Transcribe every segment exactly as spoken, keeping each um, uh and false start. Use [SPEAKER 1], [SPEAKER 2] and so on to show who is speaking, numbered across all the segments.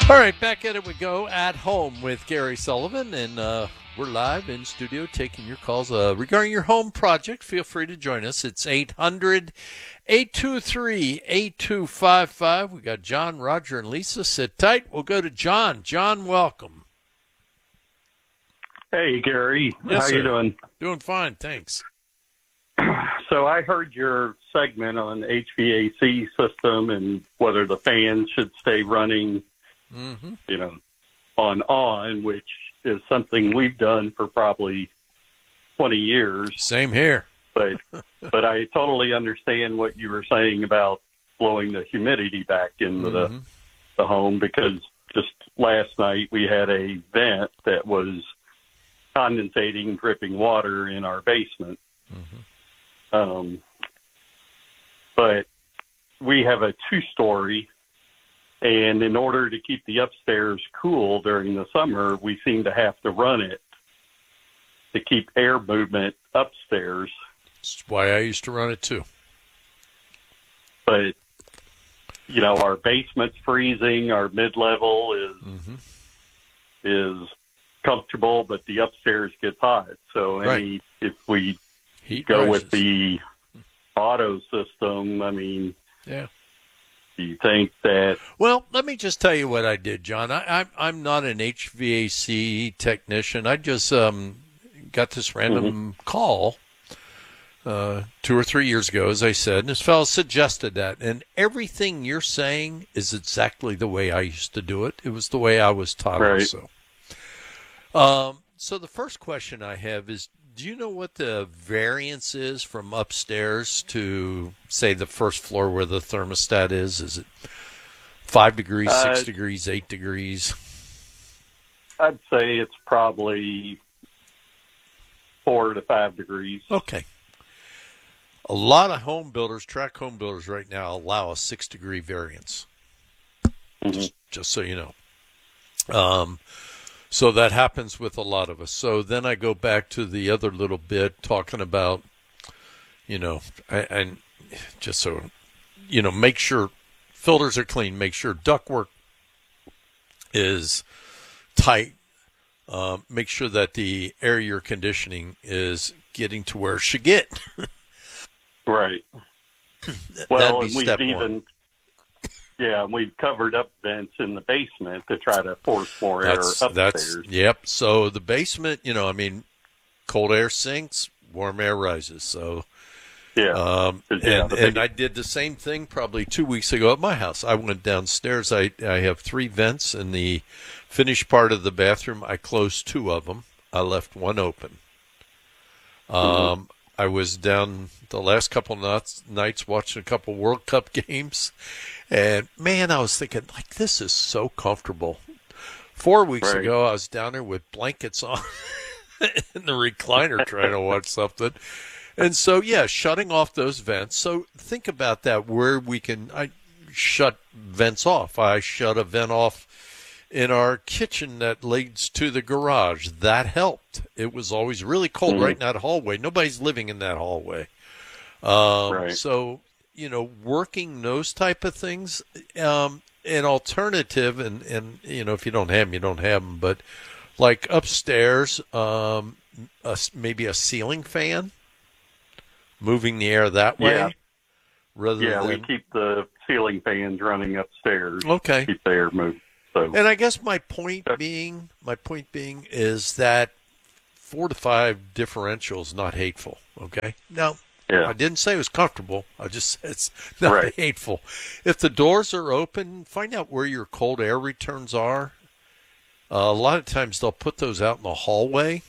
[SPEAKER 1] All right, back at it we go at home with Gary Sullivan, and uh, we're live in studio taking your calls uh, regarding your home project. Feel free to join us. It's eight hundred, eight two three, eight two five five. We got John, Roger, and Lisa. Sit tight. We'll go to John. John, welcome.
[SPEAKER 2] Hey, Gary.
[SPEAKER 1] Yes,
[SPEAKER 2] How
[SPEAKER 1] sir.
[SPEAKER 2] you doing?
[SPEAKER 1] Doing fine, thanks.
[SPEAKER 2] So I heard your segment on H V A C system and whether the fans should stay running,
[SPEAKER 1] Mm-hmm.
[SPEAKER 2] you know, on on, which is something we've done for probably twenty years.
[SPEAKER 1] Same here.
[SPEAKER 2] But but I totally understand what you were saying about blowing the humidity back into
[SPEAKER 1] Mm-hmm.
[SPEAKER 2] the, the home, because just last night we had a vent that was condensating, dripping water in our basement.
[SPEAKER 1] Mm-hmm.
[SPEAKER 2] Um, but we have a two-story, and in order to keep the upstairs cool during the summer, we seem to have to run it to keep air movement upstairs.
[SPEAKER 1] That's why I used to run it too.
[SPEAKER 2] But, you know, our basement's freezing, our mid-level is
[SPEAKER 1] Mm-hmm.
[SPEAKER 2] is comfortable, but the upstairs gets hot. So any
[SPEAKER 1] Right.
[SPEAKER 2] if we
[SPEAKER 1] Heat
[SPEAKER 2] go
[SPEAKER 1] rises.
[SPEAKER 2] with the auto system, I mean,
[SPEAKER 1] Yeah.
[SPEAKER 2] do you think that
[SPEAKER 1] Well, let me just tell you what I did, John. I, I'm I'm not an H V A C technician. I just um, got this random call uh, two or three years ago, as I said, and this fellow suggested that. And everything you're saying is exactly the way I used to do it. It was the way I was taught
[SPEAKER 2] Right.
[SPEAKER 1] also. Um, so the first question I have is, do you know what the variance is from upstairs to, say, the first floor where the thermostat is? Is it five degrees, six
[SPEAKER 2] Uh,
[SPEAKER 1] degrees, eight degrees?
[SPEAKER 2] I'd say it's probably four to five degrees.
[SPEAKER 1] Okay. A lot of home builders, track home builders right now, allow a six-degree variance,
[SPEAKER 2] Mhm.
[SPEAKER 1] just, just so you know. Um, so that happens with a lot of us. So then I go back to the other little bit talking about, you know, and just so, you know, make sure filters are clean, make sure ductwork is tight, uh, make sure that the air you're conditioning is getting to where it should get.
[SPEAKER 2] Right.
[SPEAKER 1] That'd
[SPEAKER 2] Well,
[SPEAKER 1] be
[SPEAKER 2] and we've
[SPEAKER 1] step one.
[SPEAKER 2] even, yeah, we've covered up vents in the basement to try to force more
[SPEAKER 1] That's
[SPEAKER 2] air
[SPEAKER 1] that's
[SPEAKER 2] upstairs.
[SPEAKER 1] yep. So the basement, you know, I mean, cold air sinks, warm air rises. So,
[SPEAKER 2] Yeah.
[SPEAKER 1] um,
[SPEAKER 2] 'Cause, yeah,
[SPEAKER 1] and
[SPEAKER 2] the
[SPEAKER 1] and
[SPEAKER 2] big-
[SPEAKER 1] I did the same thing probably two weeks ago at my house. I went downstairs. I I have three vents in the finished part of the bathroom. I closed two of them. I left one open. Um, I was down the last couple nights, nights watching a couple World Cup games, and man, I was thinking, like, this is so comfortable. Four weeks
[SPEAKER 2] Right.
[SPEAKER 1] ago, I was down there with blankets on in the recliner trying to watch something. And so, yeah, shutting off those vents. So think about that, where we can I shut vents off. I shut a vent off in our kitchen that leads to the garage. That helped. It was always really cold
[SPEAKER 2] Mhm.
[SPEAKER 1] right in that hallway. Nobody's living in that hallway. Um,
[SPEAKER 2] Right.
[SPEAKER 1] So, you know, working those type of things, um, an alternative, and, and, you know, if you don't have them, you don't have them, but like upstairs, um, a, maybe a ceiling fan, moving the air that way.
[SPEAKER 2] Yeah.
[SPEAKER 1] Rather
[SPEAKER 2] Yeah,
[SPEAKER 1] than,
[SPEAKER 2] we keep the ceiling fans running upstairs.
[SPEAKER 1] Okay.
[SPEAKER 2] Keep the air moving. So,
[SPEAKER 1] And I guess my point being, my point being is that four to five differential is not hateful. Okay. Now,
[SPEAKER 2] yeah.
[SPEAKER 1] I didn't say it was comfortable. I just said it's not
[SPEAKER 2] Right.
[SPEAKER 1] hateful. If the doors are open, find out where your cold air returns are. Uh, a lot of times they'll put those out in the hallway,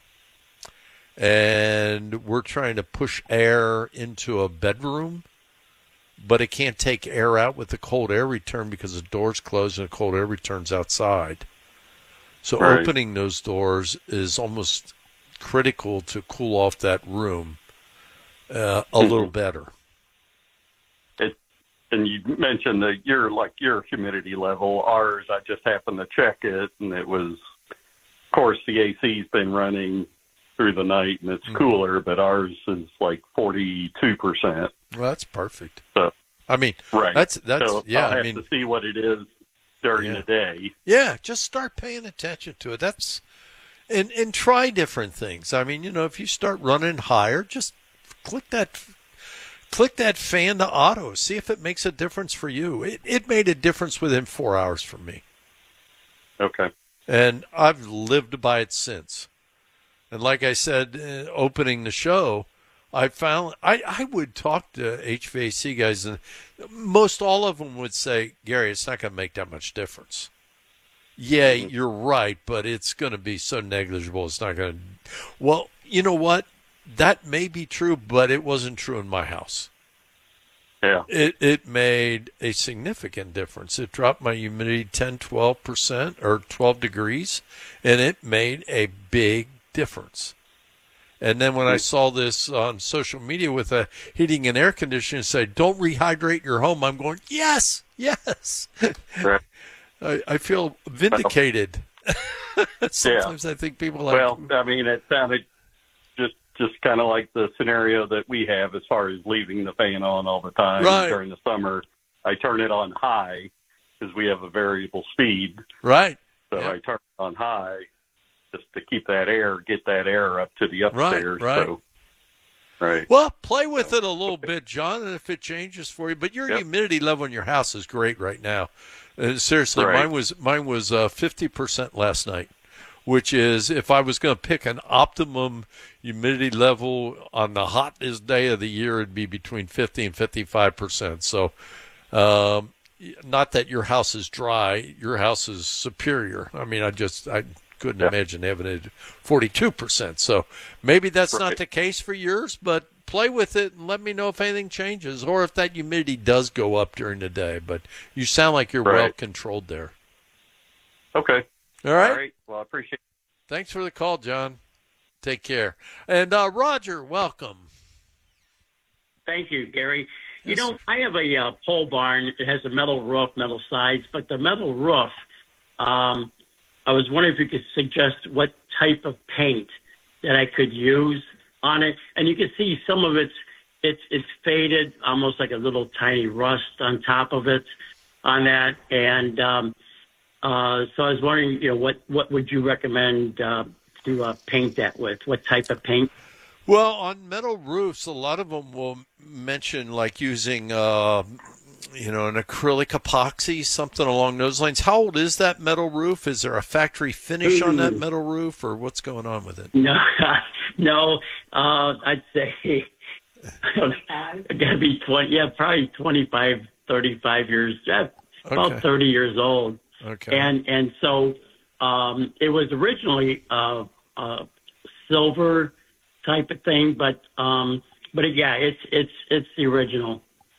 [SPEAKER 1] and we're trying to push air into a bedroom, but it can't take air out with the cold air return because the door's closed and the cold air returns outside. So
[SPEAKER 2] Right.
[SPEAKER 1] opening those doors is almost critical to cool off that room uh, a
[SPEAKER 2] Mhm.
[SPEAKER 1] little better.
[SPEAKER 2] It, and you mentioned that your like your humidity level. Ours, I just happened to check it, and it was, of course, the A C's been running through the night, and it's
[SPEAKER 1] Mhm.
[SPEAKER 2] cooler, but ours is like forty-two percent.
[SPEAKER 1] Well, that's perfect.
[SPEAKER 2] So,
[SPEAKER 1] I mean,
[SPEAKER 2] right.
[SPEAKER 1] that's that's
[SPEAKER 2] so
[SPEAKER 1] yeah.
[SPEAKER 2] I'll
[SPEAKER 1] I
[SPEAKER 2] have
[SPEAKER 1] mean,
[SPEAKER 2] to see what it is during
[SPEAKER 1] Yeah.
[SPEAKER 2] the day.
[SPEAKER 1] Yeah, just start paying attention to it. That's and and try different things. I mean, you know, if you start running higher, just click that click that fan to auto. See if it makes a difference for you. It it made a difference within four hours for me,
[SPEAKER 2] Okay.
[SPEAKER 1] and I've lived by it since. And like I said, uh, opening the show, I found I, I would talk to H V A C guys, and most all of them would say, Gary, it's not going to make that much difference. Yeah,
[SPEAKER 2] Mhm.
[SPEAKER 1] you're right, but it's going to be so negligible. It's not going to. Well, you know what? That may be true, but it wasn't true in my house.
[SPEAKER 2] Yeah.
[SPEAKER 1] It it made a significant difference. It dropped my humidity ten, twelve percent or twelve degrees, and it made a big difference. And then when I saw this on social media with a heating and air conditioning say, don't rehydrate your home, I'm going, yes, yes.
[SPEAKER 2] Right.
[SPEAKER 1] I, I feel vindicated. Sometimes I think people like,
[SPEAKER 2] Well, I mean, it sounded just just kind of like the scenario that we have as far as leaving the fan on all the time
[SPEAKER 1] Right.
[SPEAKER 2] during the summer. I turn it on high because we have a variable speed,
[SPEAKER 1] right,
[SPEAKER 2] so
[SPEAKER 1] Yeah.
[SPEAKER 2] I turn it on high just to keep that air, get that air up to the upstairs.
[SPEAKER 1] right.
[SPEAKER 2] So, right.
[SPEAKER 1] Well, play with it a little bit, John, and if it changes for you. But your
[SPEAKER 2] Yep.
[SPEAKER 1] humidity level in your house is great right now. Uh, seriously,
[SPEAKER 2] Right.
[SPEAKER 1] mine was mine was uh, fifty percent last night, which is if I was going to pick an optimum humidity level on the hottest day of the year, it'd be between fifty and fifty-five percent. So, um, not that your house is dry, your house is superior. I mean, I just I couldn't
[SPEAKER 2] Yeah.
[SPEAKER 1] imagine having it forty-two percent. So maybe that's not
[SPEAKER 2] Right.
[SPEAKER 1] the case for yours, but play with it and let me know if anything changes or if that humidity does go up during the day. But you sound like you're
[SPEAKER 2] Right.
[SPEAKER 1] well controlled there.
[SPEAKER 2] Okay.
[SPEAKER 1] All right.
[SPEAKER 2] All right. Well, I appreciate it.
[SPEAKER 1] Thanks for the call, John. Take care. And uh, Roger, welcome.
[SPEAKER 3] Thank you, Gary. You
[SPEAKER 1] Yes,
[SPEAKER 3] know,
[SPEAKER 1] sir.
[SPEAKER 3] I have a uh, pole barn. It has a metal roof, metal sides, but the metal roof, um, I was wondering if you could suggest what type of paint that I could use on it. And you can see some of it's it's it's faded, almost like a little tiny rust on top of it on that. And um, uh, so I was wondering, you know, what what would you recommend uh, to uh, paint that with? What type of paint?
[SPEAKER 1] Well, on metal roofs, a lot of them will mention like using, uh, you know, an acrylic epoxy, something along those lines. How old is that metal roof? Is there a factory finish on that metal roof, or what's going on with it?
[SPEAKER 3] No, no. Uh, I'd say I don't know, it got to be twenty. Yeah, probably twenty-five, thirty-five years. Yeah, about
[SPEAKER 1] Okay.
[SPEAKER 3] thirty years old.
[SPEAKER 1] Okay.
[SPEAKER 3] And and so um, it was originally uh, uh, silver type of thing, but um, but yeah, it's it's it's the original.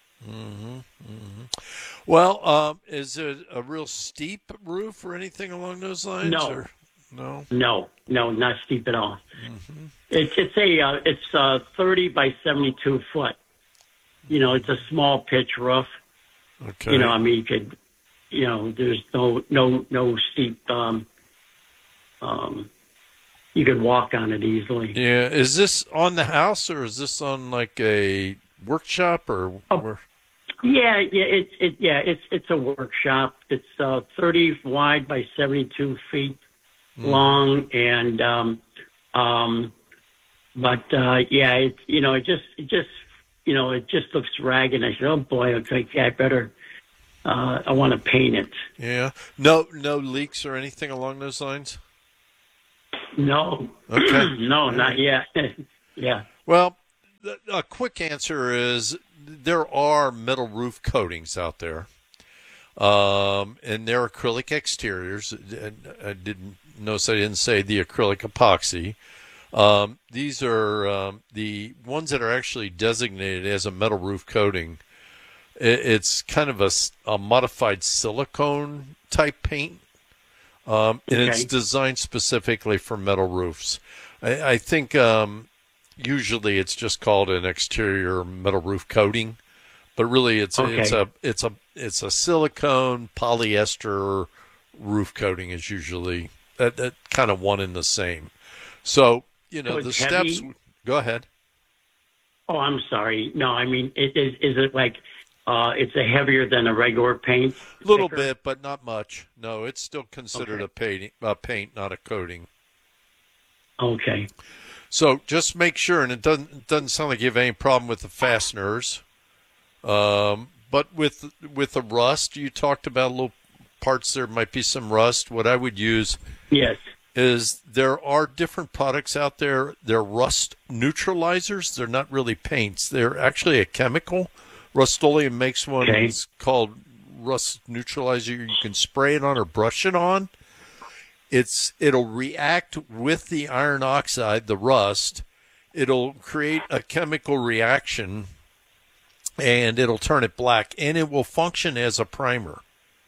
[SPEAKER 1] Well, um, is it a real steep roof or anything along those lines?
[SPEAKER 3] No.
[SPEAKER 1] Or? No.
[SPEAKER 3] No, no, not steep at all.
[SPEAKER 1] Mm-hmm.
[SPEAKER 3] It's it's a uh, it's uh, thirty by seventy-two foot. You know, it's a small pitch roof.
[SPEAKER 1] Okay.
[SPEAKER 3] You know, I mean, you could, you know, there's no no no steep. Um, um, you could walk on it easily.
[SPEAKER 1] Yeah. Is this on the house or is this on like a workshop or
[SPEAKER 3] Oh.
[SPEAKER 1] where?
[SPEAKER 3] Yeah, yeah, it's it yeah, it's it's a workshop. It's uh, thirty wide by seventy-two feet long, and um, um, but uh, yeah, it you know, it just it just you know, it just looks ragged. I said, oh boy, okay, I better. Uh, I want to paint it.
[SPEAKER 1] Yeah. No, no leaks or anything along those lines.
[SPEAKER 3] No,
[SPEAKER 1] Okay.
[SPEAKER 3] no, not yet. Yeah.
[SPEAKER 1] Well, the, a quick answer is there are metal roof coatings out there, um, and they're acrylic exteriors. And I didn't notice I didn't say the acrylic epoxy. Um, these are um, the ones that are actually designated as a metal roof coating. It, it's kind of a, s- a modified silicone type paint. Um, and it's
[SPEAKER 3] Okay.
[SPEAKER 1] designed specifically for metal roofs. I, I think um, usually it's just called an exterior metal roof coating, but really it's a, it's
[SPEAKER 3] Okay.
[SPEAKER 1] a it's a it's a silicone polyester roof coating is usually that, that kind of one and the same. So you know
[SPEAKER 3] So
[SPEAKER 1] the
[SPEAKER 3] it's
[SPEAKER 1] steps.
[SPEAKER 3] heavy?
[SPEAKER 1] Go ahead.
[SPEAKER 3] Oh, I'm sorry. No, I mean, it, is is it like uh, it's a heavier than a regular paint.
[SPEAKER 1] A little
[SPEAKER 3] thicker?
[SPEAKER 1] bit, but not much. No, it's still considered
[SPEAKER 3] Okay.
[SPEAKER 1] a paint, a paint, not a coating.
[SPEAKER 3] Okay.
[SPEAKER 1] So just make sure, and it doesn't it doesn't sound like you have any problem with the fasteners. Um, but with with the rust, you talked about little parts there might be some rust. What I would use
[SPEAKER 3] Yes.
[SPEAKER 1] is there are different products out there. They're rust neutralizers. They're not really paints. They're actually a chemical. Rust-Oleum makes one.
[SPEAKER 3] Okay.
[SPEAKER 1] It's called rust neutralizer. You can spray it on or brush it on. It's it'll react with the iron oxide, the rust. It'll create a chemical reaction, and it'll turn it black, and it will function as a primer.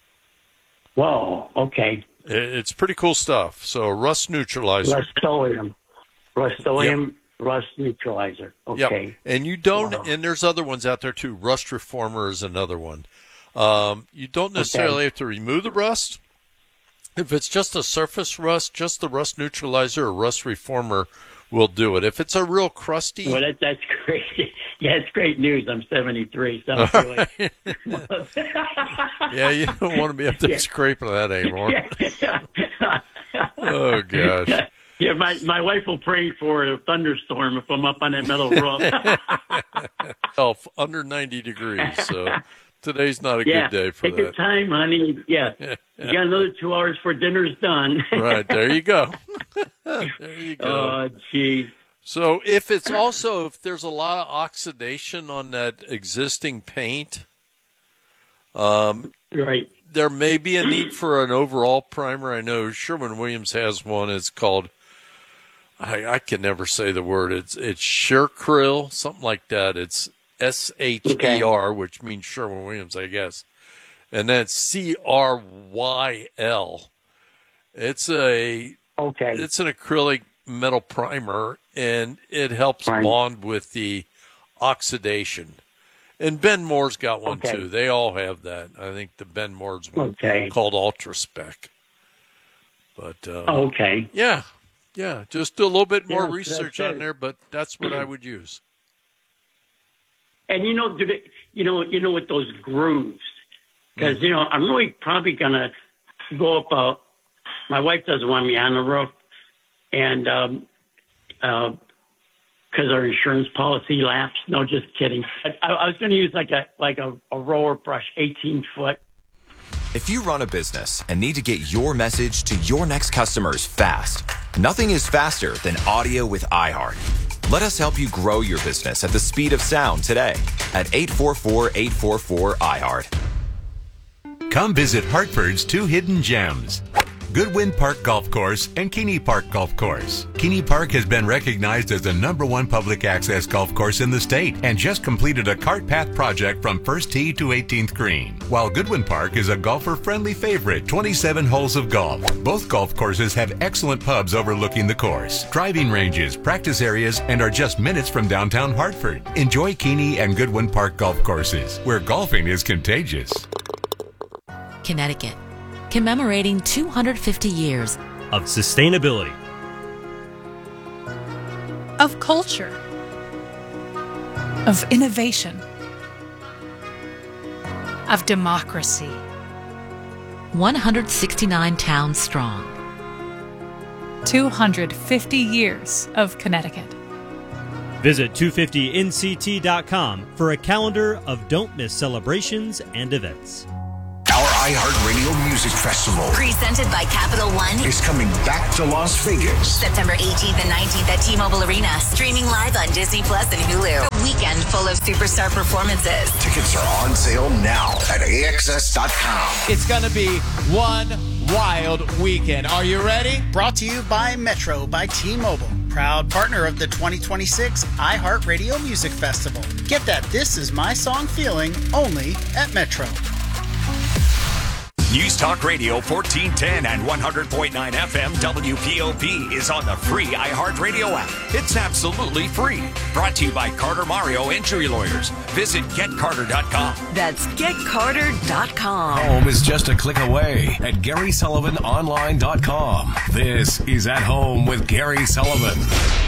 [SPEAKER 3] Whoa. Okay.
[SPEAKER 1] It's pretty cool stuff. So a rust neutralizer.
[SPEAKER 3] Rust-Oleum. Rust-Oleum rust neutralizer. Okay.
[SPEAKER 1] Yep. And you don't,
[SPEAKER 3] Wow.
[SPEAKER 1] and there's other ones out there too. Rust reformer is another one. Um, you don't necessarily
[SPEAKER 3] Okay.
[SPEAKER 1] have to remove the rust. If it's just a surface rust, just the rust neutralizer or rust reformer will do it. If it's a real crusty,
[SPEAKER 3] Well, that, that's great. Yeah, it's great news. I'm seventy-three, so I'm really...
[SPEAKER 1] yeah, you don't want to be up there
[SPEAKER 3] Yeah.
[SPEAKER 1] scraping that anymore.
[SPEAKER 3] yeah.
[SPEAKER 1] Oh gosh.
[SPEAKER 3] Yeah, my, my wife will pray for a thunderstorm if I'm up on that metal roof.
[SPEAKER 1] Oh, under ninety degrees. So today's not a
[SPEAKER 3] yeah,
[SPEAKER 1] good day for
[SPEAKER 3] take your
[SPEAKER 1] that.
[SPEAKER 3] time, honey. Yeah, you got another two hours before dinner's done.
[SPEAKER 1] Right, there you go. There you go.
[SPEAKER 3] Oh, geez.
[SPEAKER 1] So if it's also, if there's a lot of oxidation on that existing paint, um,
[SPEAKER 3] Right.
[SPEAKER 1] there may be a need for an overall primer. I know Sherwin-Williams has one. It's called, I, I can never say the word. It's it's Shercryl, something like that. It's S H E R, which means Sherwin-Williams, I guess. And then C R Y L. It's a
[SPEAKER 3] Okay.
[SPEAKER 1] it's an acrylic metal primer, and it helps
[SPEAKER 3] Right.
[SPEAKER 1] bond with the oxidation. And Ben Moore's got one
[SPEAKER 3] Okay.
[SPEAKER 1] too. They all have that. I think the Ben Moore's one
[SPEAKER 3] Okay.
[SPEAKER 1] called Ultra Spec. But uh,
[SPEAKER 3] Okay.
[SPEAKER 1] yeah, yeah, just do a little bit more
[SPEAKER 3] Yeah,
[SPEAKER 1] research
[SPEAKER 3] that's
[SPEAKER 1] on
[SPEAKER 3] it.
[SPEAKER 1] there. But that's what I would use.
[SPEAKER 3] And you know, do they, you know, you know, with those grooves, because you know, I'm really probably gonna go up. Uh, my wife doesn't want me on the roof, and um, uh, because our insurance policy lapsed. No, just kidding. I, I was going to use like a like a, a roller brush, eighteen foot.
[SPEAKER 4] If you run a business and need to get your message to your next customers fast, nothing is faster than audio with iHeart. Let us help you grow your business at the speed of sound today at eight four four, eight four four, iHeart.
[SPEAKER 5] Come visit Hartford's two hidden gems, Goodwin Park Golf Course and Keeney Park Golf Course. Keeney Park has been recognized as the number one public access golf course in the state and just completed a cart path project from first tee to eighteenth green. While Goodwin Park is a golfer-friendly favorite, twenty-seven holes of golf. Both golf courses have excellent pubs overlooking the course, driving ranges, practice areas, and are just minutes from downtown Hartford. Enjoy Keeney and Goodwin Park Golf Courses, where golfing is contagious.
[SPEAKER 6] Connecticut, commemorating two hundred fifty years
[SPEAKER 7] of sustainability,
[SPEAKER 8] of culture, of innovation, of democracy.
[SPEAKER 6] one hundred sixty-nine towns strong.
[SPEAKER 8] two hundred fifty years of Connecticut.
[SPEAKER 7] Visit two fifty N C T dot com for a calendar of don't miss celebrations and events.
[SPEAKER 9] Our iHeartRadio Music Festival
[SPEAKER 10] presented by Capital One
[SPEAKER 9] is coming back to Las Vegas.
[SPEAKER 10] September eighteenth and nineteenth at T-Mobile Arena. Streaming live on Disney Plus and Hulu. A weekend full of superstar performances.
[SPEAKER 9] Tickets are on sale now at A X S dot com.
[SPEAKER 11] It's going to be one wild weekend. Are you ready?
[SPEAKER 12] Brought to you by Metro by T-Mobile. Proud partner of the twenty twenty-six iHeartRadio Music Festival. Get that This Is My Song feeling only at Metro.
[SPEAKER 13] News Talk Radio fourteen ten and one hundred point nine F M W P O P is on the free iHeartRadio app. It's absolutely free. Brought to you by Carter Mario Injury Lawyers. Visit get carter dot com.
[SPEAKER 10] That's get carter dot com.
[SPEAKER 14] Home is just a click away at Gary Sullivan Online dot com. This is At Home with Gary Sullivan.